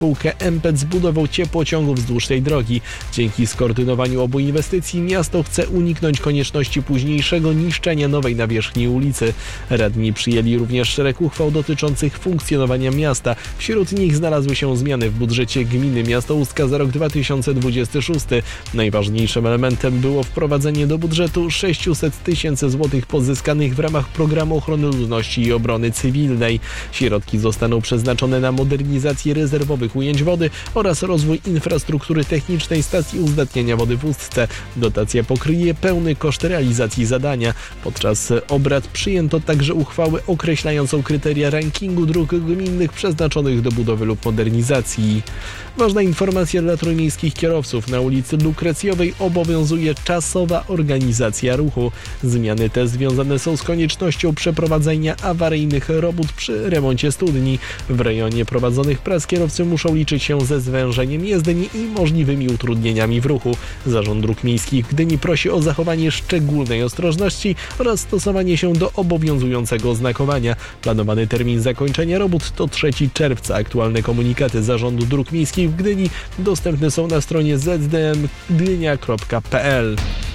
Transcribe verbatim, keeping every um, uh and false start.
Spółkę M P E T zbudował ciepłociągu wzdłuż tej drogi. Dzięki skoordynowaniu obu inwestycji miasto chce uniknąć konieczności późniejszego niszczenia nowej nawierzchni ulicy. Radni przyjęli również szereg uchwał dotyczących funkcjonowania miasta. Wśród nich znalazły się zmiany w budżecie gminy Miastoustka za rok dwa tysiące dwudziesty szósty. Najważniejszym elementem było wprowadzenie do budżetu sześćset tysięcy złotych pozyskanych w ramach Programu Ochrony Ludności i Obrony Cywilnej. Środki zostaną przeznaczone na modernizację rezerwowych ujęć wody oraz rozwój infrastruktury technicznej stacji uzdatniania wody w Ustce. Dotacja pokryje pełny koszt realizacji zadania. Podczas obrad przyjęto także uchwałę określającą kryteria rankingu dróg gminnych przeznaczonych do budowy lub modernizacji. Ważna informacja dla trójmiejskich kierowców. Na ulicy Lukrecjowej obowiązuje czasowa organizacja ruchu. Zmiany te związane są z koniecznością przeprowadzenia awaryjnych robót przy remoncie studni. W rejonie prowadzonych prac kierowcy muszą liczyć się ze zwężeniem jezdni i możliwymi utrudnieniami w ruchu. Zarząd Dróg Miejskich Gdyni prosi o zachowanie szczególnej ostrożności oraz stosowanie się do obowiązującego oznakowania. Planowany termin zakończenia robót to trzeciego czerwca. Aktualne komunikaty Zarządu Dróg Miejskich w Gdyni dostępne są na stronie z d m gdynia kropka p l.